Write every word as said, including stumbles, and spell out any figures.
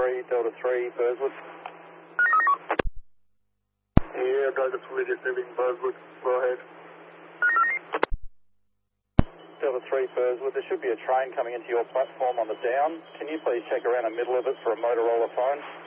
three, Delta three, Burswood. Yeah, Delta three receiving Burswood. Go ahead. Delta three, Burswood. There should be a train coming into your platform on the down. Can you please check around the middle of it for a Motorola phone?